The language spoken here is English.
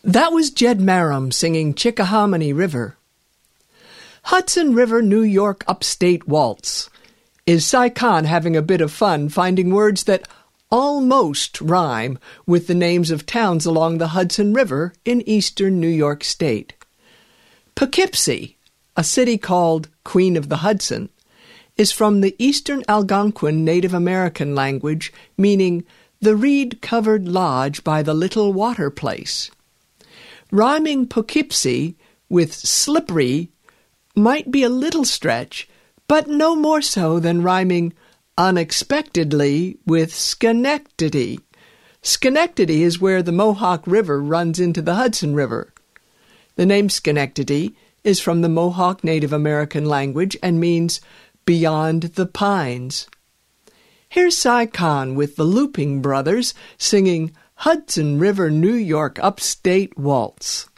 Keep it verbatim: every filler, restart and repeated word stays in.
That was Jed Marum singing Chickahominy River. Hudson River, New York Upstate Waltz is Cy Kahn having a bit of fun finding words that almost rhyme with the names of towns along the Hudson River in eastern New York State. Poughkeepsie, a city called Queen of the Hudson, is from the Eastern Algonquin Native American language, meaning the reed-covered lodge by the little water place. Rhyming Poughkeepsie with slippery might be a little stretch, but no more so than rhyming unexpectedly with Schenectady. Schenectady is where the Mohawk River runs into the Hudson River. The name Schenectady is from the Mohawk Native American language and means beyond the pines. Here's Cy Kahn with the Looping Brothers singing Hudson River, New York Upstate Waltz.